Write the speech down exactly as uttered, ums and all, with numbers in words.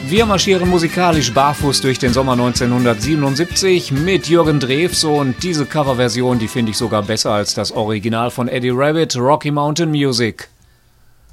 Wir marschieren musikalisch barfuß durch den Sommer neunzehnhundertsiebenundsiebzig mit Jürgen Drews und diese Coverversion, die finde ich sogar besser als das Original von Eddie Rabbitt, Rocky Mountain Music.